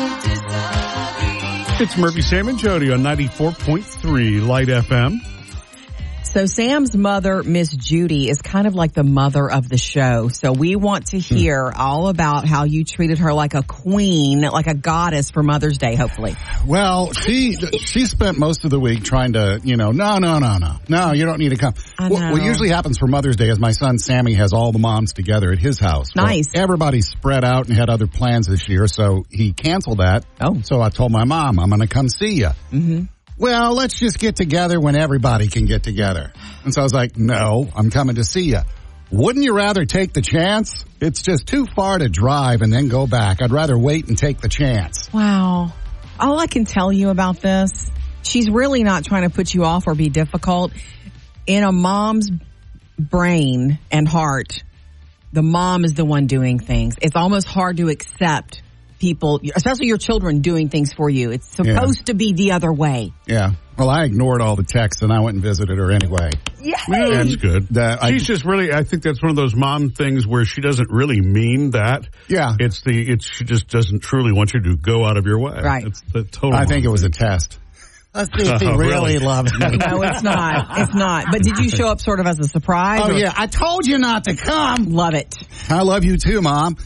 It's Murphy, Sam, and Jody on 94.3 Light FM. So Sam's mother, Miss Judy, is kind of like the mother of the show. So we want to hear all about how you treated her like a queen, like a goddess for Mother's Day, hopefully. Well, she spent most of the week trying to, no, you don't need to come. What usually happens for Mother's Day is my son Sammy has all the moms together at his house. Nice. Well, everybody's spread out and had other plans this year, so he canceled that. Oh. So I told my mom, I'm going to come see you. Mm-hmm. Well, let's just get together when everybody can get together. And so I was like, no, I'm coming to see you. Wouldn't you rather take the chance? It's just too far to drive and then go back. I'd rather wait and take the chance. Wow. All I can tell you about this, she's really not trying to put you off or be difficult. In a mom's brain and heart, the mom is the one doing things. It's almost hard to accept people, especially your children, doing things for you. It's supposed to be the other way. Yeah. Well, I ignored all the texts and I went and visited her anyway. Yeah. Well, that's good. She's just really, I think that's one of those mom things where she doesn't really mean that. Yeah. She just doesn't truly want you to go out of your way. Right. It's the total. I think it was a test. Let's see if he really loves me. No, it's not. It's not. But did you show up sort of as a surprise? Oh, yeah. I told you not to come. Love it. I love you too, Mom.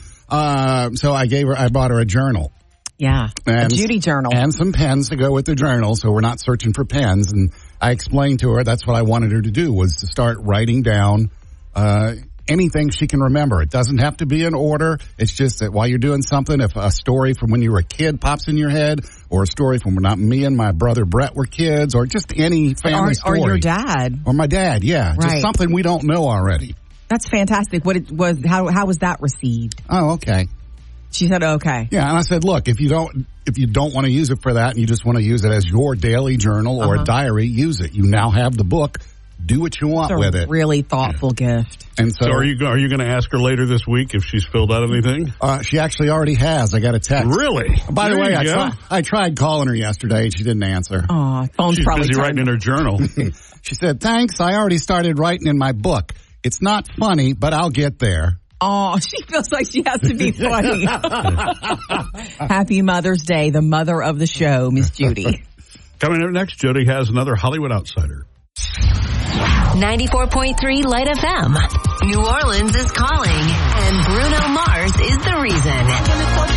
So I bought her a journal. Yeah. A Judy journal. And some pens to go with the journal, so we're not searching for pens. And I explained to her that's what I wanted her to do, was to start writing down anything she can remember. It doesn't have to be in order. It's just that while you're doing something, if a story from when you were a kid pops in your head, or a story from when not me and my brother Brett were kids, or just any family story. Or your dad. Or my dad, yeah. Right. Just something we don't know already. That's fantastic. How was that received? Oh, okay. She said, okay. Yeah, and I said, look, if you don't want to use it for that and you just want to use it as your daily journal or a diary, use it. You now have the book. Do what you want with it. Really thoughtful gift. And so are you going to ask her later this week if she's filled out anything? She actually already has. I got a text. Really? By the way, I tried calling her yesterday and she didn't answer. Oh, phone's She's probably busy writing in her journal. She said, thanks, I already started writing in my book. It's not funny, but I'll get there. Oh, she feels like she has to be funny. Happy Mother's Day, the mother of the show, Miss Judy. Coming up next, Jody has another Hollywood Outsider. 94.3 Light FM. New Orleans is calling, and Bruno Mars is the reason.